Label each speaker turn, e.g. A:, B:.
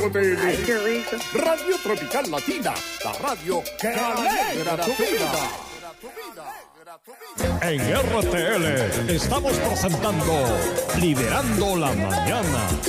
A: Ay, qué rico.
B: Radio Tropical Latina, la radio que alegra tu vida. En RTL estamos presentando Liberando la Mañana.